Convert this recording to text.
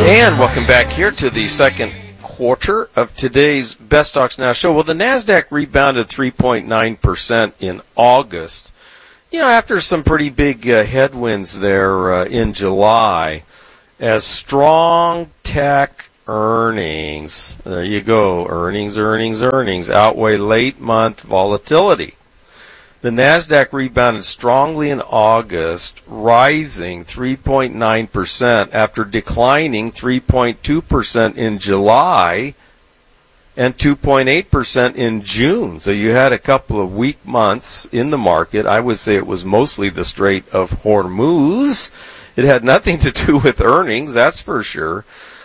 And welcome back here to the second quarter of today's Best Stocks Now show. Well, the NASDAQ rebounded 3.9% in August. You know, after some pretty big headwinds there in July, as strong tech earnings, there you go, earnings outweigh late month volatility. The NASDAQ rebounded strongly in August, rising 3.9% after declining 3.2% in July and 2.8% in June. So you had a couple of weak months in the market. I would say it was mostly the Strait of Hormuz. It had nothing to do with earnings, that's for sure.